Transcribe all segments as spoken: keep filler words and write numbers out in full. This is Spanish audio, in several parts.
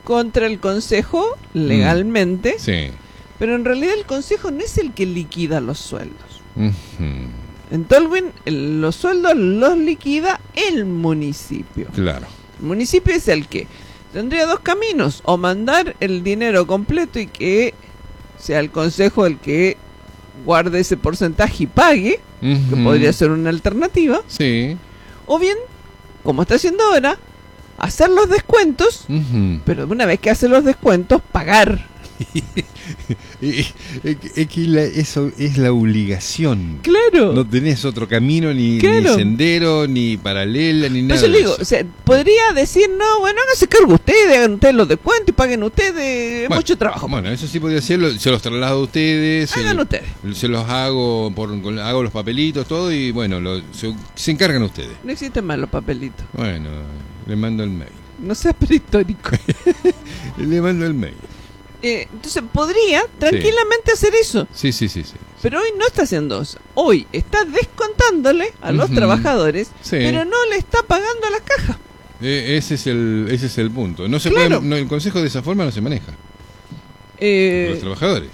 contra el consejo legalmente, Mm. Sí. pero en realidad el consejo no es el que liquida los sueldos. Uh-huh. En Tolwyn el- los sueldos los liquida el municipio. Claro. El municipio es el que tendría dos caminos: o mandar el dinero completo y que sea el consejo el que guarde ese porcentaje y pague, Uh-huh. que podría ser una alternativa, Sí. o bien, como está haciendo ahora, hacer los descuentos, Uh-huh. pero una vez que hace los descuentos, pagar. Es es que la- eso es la obligación. Claro. No tenés otro camino, ni, Claro. ni sendero, ni paralela, ni nada. Entonces le de digo, eso. o sea, podría decir, no, bueno, háganse cargo ustedes, hagan ustedes los descuentos y paguen ustedes, Bueno, mucho trabajo. Bueno, eso sí podría hacerlo. Se los traslado a ustedes. Hagan el- ustedes. Se los hago, por, con- hago los papelitos, todo, y bueno, lo- se, se encargan ustedes. No existen más los papelitos. Bueno, le mando el mail. No seas prehistórico. Le mando el mail. Eh, entonces podría tranquilamente hacer eso. Sí, sí, sí, sí. Pero hoy no está haciendo eso. Hoy está descontándole a los Ujú. trabajadores, Sí. pero no le está pagando a la caja. Eh, ese es el ese es el punto. No se Claro. puede, no, el consejo de esa forma no se maneja. Eh, Los trabajadores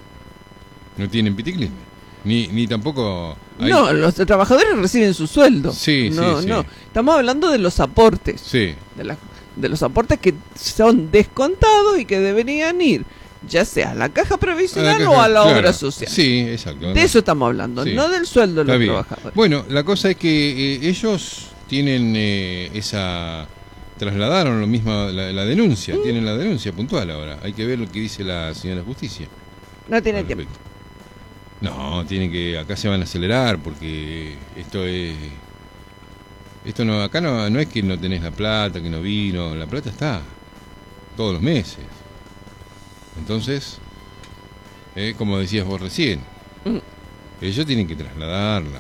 no tienen piticlin, ni ni tampoco hay- No, los trabajadores reciben su sueldo. Sí, no, sí, sí. no. Estamos hablando de los aportes. Sí, De, la- de los aportes que son descontados y que deberían ir, ya sea a la caja provisional caja, o a la claro. obra social. Sí, exacto. De eso estamos hablando, Sí. no del sueldo de Está los bien. trabajadores. Bueno, la cosa es que eh, ellos tienen eh, esa trasladaron lo mismo la, la denuncia, Mm. tienen la denuncia puntual ahora. Hay que ver lo que dice la señora Justicia. No tiene al tiempo. respecto. No, tienen que acá se van a acelerar porque esto es esto no acá no no es que no tenés la plata, que no vino, la plata está todos los meses. Entonces, eh, como decías vos recién, Mm. ellos tienen que trasladarla.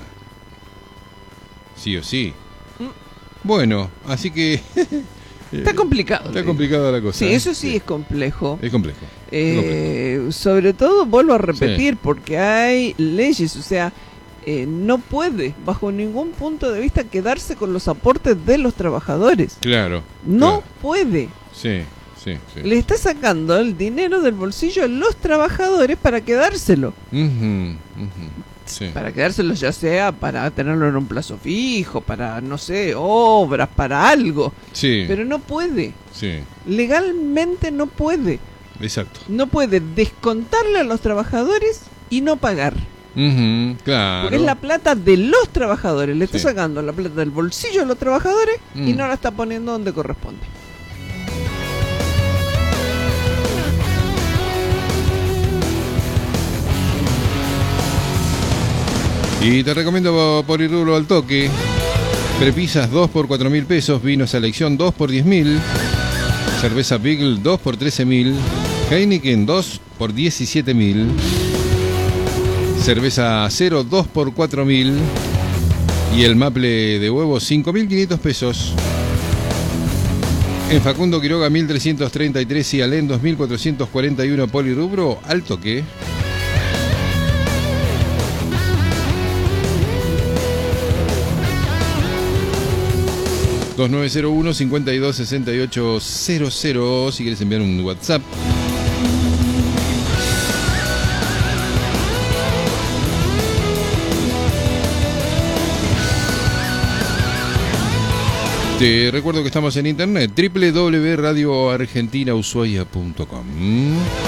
Sí o sí. Mm. Bueno, así que Está complicado. está le complicada la cosa. digo. Sí, ¿eh? eso sí, es complejo. Es complejo. Eh, sobre todo, vuelvo a repetir, porque hay leyes, o sea, eh, no puede, bajo ningún punto de vista, quedarse con los aportes de los trabajadores. Claro. No claro. puede. Sí, sí, sí. Le está sacando el dinero del bolsillo a los trabajadores para quedárselo. Ujú, ujú, sí. Para quedárselo, ya sea para tenerlo en un plazo fijo, para, no sé, obras, para algo. Sí, Pero no puede. sí, Legalmente no puede. exacto. No puede descontarle a los trabajadores y no pagar. Ujú, claro. Porque es la plata de los trabajadores. Le está Sí. sacando la plata del bolsillo de los trabajadores y Mm. no la está poniendo donde corresponde. Y te recomiendo Polirrubro al toque. Prepisas dos por cuatro mil pesos, vino selección dos por diez mil, cerveza Beagle dos por trece mil, Heineken dos por diecisiete mil, cerveza Cero dos por cuatro mil y el maple de huevo cinco mil quinientos pesos. En Facundo Quiroga mil trescientos treinta y tres y Alén dos mil cuatrocientos cuarenta y uno Polirrubro al toque. dos nueve cero uno, cinco dos seis ocho cero cero si quieres enviar un WhatsApp. Te recuerdo que estamos en internet, doble u doble u doble u punto radio argentina ushuaia punto com.